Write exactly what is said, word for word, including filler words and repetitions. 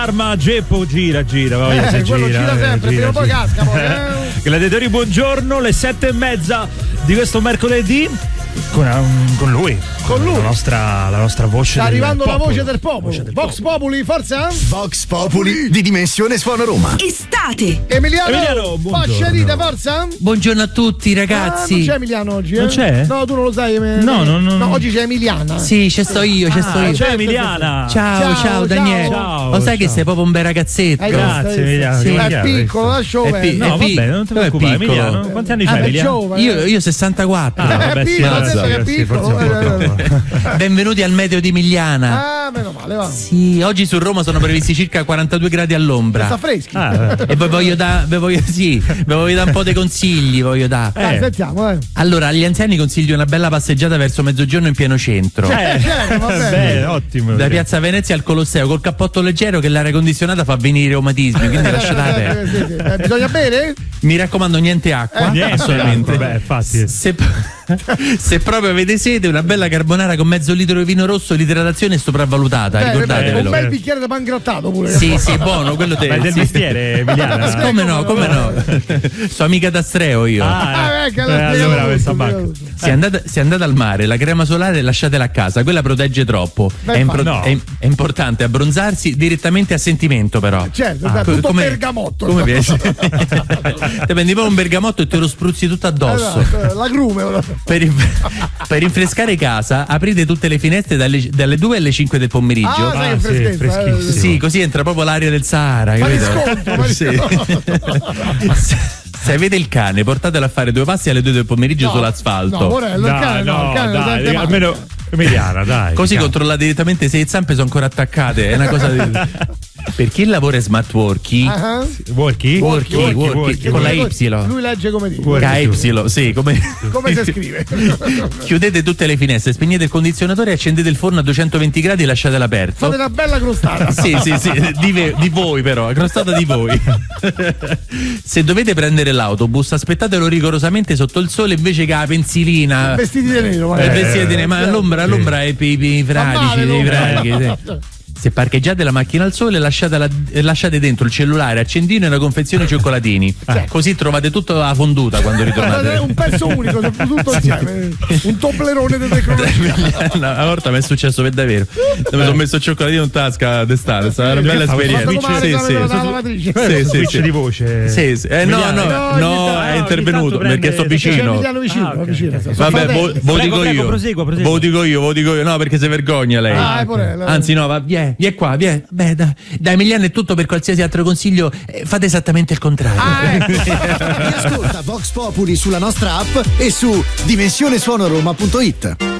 Arma Geppo gira gira voglia, eh, se quello gira, gira sempre, gira, prima o poi gira. casca poi, eh. Gladiatori, buongiorno, le sette e mezza di questo mercoledì con, um, con lui con lui la nostra, la nostra voce sta del arrivando popolo. la voce del popolo, Voce del Vox popolo. Populi, forza Vox Populi di Dimensione Suono Roma. Estate. Emiliano, Emiliano, buongiorno. Pascerita, forza. Buongiorno a tutti ragazzi. Ah, non c'è Emiliano oggi, eh? Non c'è? No, tu non lo sai. No, no, no, no. oggi c'è Emiliana. Sì, c'è sto io, c'è sto Ah, io. c'è Emiliana. Ciao, ciao, Ciao, Daniele. ciao. Lo sai Ciao. che sei proprio un bel ragazzetto. Hai Grazie, visto? Emiliano, Sì. che È chiaro, piccolo, visto. lascio È bene. pi- No, è vabbè, pi- non ti è preoccupare, piccolo. Emiliano. Quanti anni Ah, c'hai, è Emiliano? giovane. Io, io sessantaquattro. Ah, è vabbè, sì, piccolo, no, adesso so, che è sì, piccolo. forse un po' troppo. Benvenuti al meteo di Emiliana. Ah, meno male, va. Sì, oggi su Roma sono previsti circa quarantadue gradi all'ombra. Sta freschi. Ah, E poi voglio dare, voglio, sì, vi voglio dare un po' di consigli, voglio dare. Dai, eh. sentiamo, dai. Allora, agli anziani consiglio una bella passeggiata verso mezzogiorno in pieno centro. Eh, certo, va bene. bene, ottimo. Da Piazza Venezia al Colosseo col cappotto leggero che l'aria condizionata fa venire i reumatismi, quindi lasciate aperto. Sì, sì. Eh, bisogna bere? Mi raccomando, niente acqua, Eh, niente, assolutamente. beh, infatti. Se, se proprio avete sete, una bella carbonara con mezzo litro di vino rosso, l'idratazione è sopravvalutata, Bene, bene. ricordatevelo. Un bel bicchiere da pangrattato pure. Sì, sì, buono, quello te. Ma è del sì. mestiere, Emiliano. Come no, come no? Sono amica d'Astreo io. Ah, ecco, eh, l'ho spiegato allora tutto, questa spiegato banca. tutto. Se andate, se andate al mare, la crema solare lasciatela a casa, quella protegge troppo. Beh, È, impro- no. è, è importante abbronzarsi direttamente a sentimento, però. Certo, Ah, dai, co- tutto come- bergamotto. Come piace? Te prendi poi un bergamotto e te lo spruzzi tutto addosso. Esatto, l'agrume. ora. Per, inf- per rinfrescare casa, aprite tutte le finestre dalle, dalle due alle cinque del pomeriggio. Ah, sai Ah, che sì, freschezza. eh. freschissimo. Sì, così entra proprio l'aria del Sahara. Ma capito? riscontro, ma Sì. riscontro. Se, se avete il cane, portatelo a fare due passi alle due del pomeriggio No, sull'asfalto. No, Morello, il Dai, cane no, no, il cane lo dai, sente male. almeno Emiliana, dai. Così Calma. controllate direttamente se le zampe sono ancora attaccate. È una cosa di... Per chi lavora in smart working, Ah, Worky? Worky, Worky, worky, worky. con la lui- Y. Lui legge come dice. Worky. K Y, sì, come... Come si scrive? Chiudete tutte le finestre, spegnete il condizionatore, accendete il forno a duecentoventi gradi e lasciatelo aperto. Fate una bella crostata. Sì, sì, sì, di, ve- di voi però, la crostata di voi. Se dovete prendere l'autobus, aspettatelo rigorosamente sotto il sole invece che la pensilina. Vestiti di nero, Eh, magari. vestiti di nero, ma l'ombra, l'ombra è per i Fa fradici, male, dei l'ombra. fradici. sì. Se parcheggiate la macchina al sole, lasciatela- eh, lasciate dentro il cellulare, accendino e una confezione cioccolatini. Così trovate tutto la fonduta quando È ritornate. un pezzo unico, se tutto insieme. Un toblerone di tecnologia. Una volta mi è successo per davvero. Mi sono messo il cioccolatino in tasca d'estate, è stata una bella fa- esperienza. Fatto domani Sì, l'esame sì. della lavatrice. Sì, sì, Switch sì. di voce. Sì, sì. Eh, no, Emiliano. no, No, no, ogni tanto- è ogni intervenuto tanto prende- perché sto C'è vicino. Emiliano vicino, Ah, ok. vicino. Sono Vabbè, fratelli. vo, vo Prego, dico prego, io. prosegua, prosegua. Vo dico io, vo dico io. No, perché si vergogna lei. Ah, è pure lei. Anzi, no, va, vieni, vieni qua, vieni. Beh, da, da Emiliano è tutto, per qualsiasi altro consiglio, eh, fate esattamente il contrario. Ah, ecco. Ascolta Vox Populi sulla nostra app e su dimensionesuonoroma punto it.